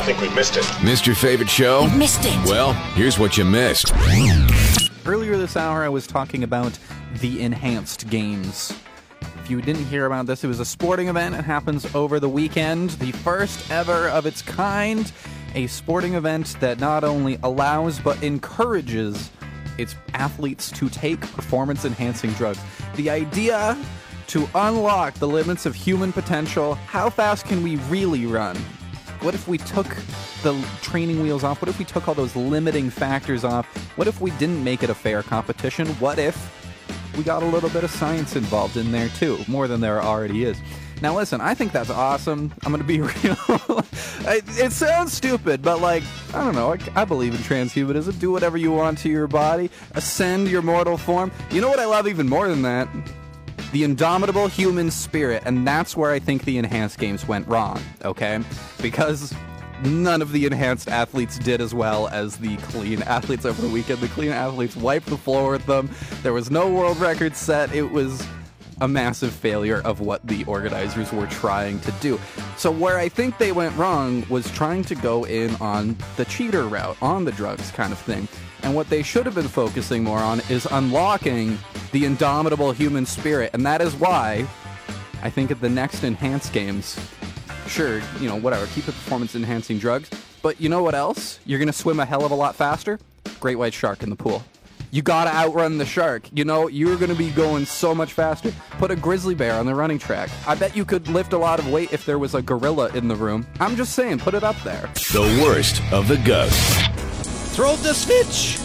think we missed it. Missed your favorite show? Missed it. Well, here's what you missed. Earlier this hour, I was talking about the Enhanced Games. If you didn't hear about this, it was a sporting event. It happens over the weekend. The first ever of its kind. A sporting event that not only allows but encourages its athletes to take performance-enhancing drugs. The idea to unlock the limits of human potential. How fast can we really run? What if we took the training wheels off? What if we took all those limiting factors off? What if we didn't make it a fair competition? What if we got a little bit of science involved in there too, more than there already is? Now listen, I think that's awesome. I'm going to be real. It sounds stupid, but I don't know. I believe in transhumanism. Do whatever you want to your body. Ascend your mortal form. You know what I love even more than that? The indomitable human spirit, and that's where I think the Enhanced Games went wrong, okay? Because none of the enhanced athletes did as well as the clean athletes over the weekend. The clean athletes wiped the floor with them. There was no world record set. It was a massive failure of what the organizers were trying to do. So where I think they went wrong was trying to go in on the cheater route, on the drugs kind of thing. And what they should have been focusing more on is unlocking the indomitable human spirit. And that is why I think at the next Enhanced Games, sure, whatever, keep the performance-enhancing drugs. But you know what else? You're going to swim a hell of a lot faster? Great white shark in the pool. You got to outrun the shark. You're going to be going so much faster. Put a grizzly bear on the running track. I bet you could lift a lot of weight if there was a gorilla in the room. I'm just saying, put it up there. The worst of the ghosts. Throw the switch!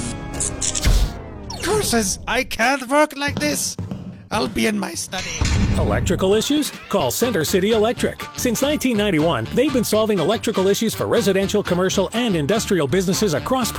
Curses! I can't work like this! I'll be in my study. Electrical issues? Call Center City Electric. Since 1991, they've been solving electrical issues for residential, commercial, and industrial businesses across